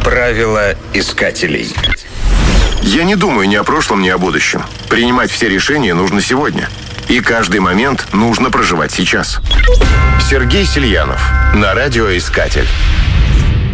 Правила искателей. Я не думаю ни о прошлом, ни о будущем. Принимать все решения нужно сегодня. И каждый момент нужно проживать сейчас. Сергей Сельянов. На радиоискатель.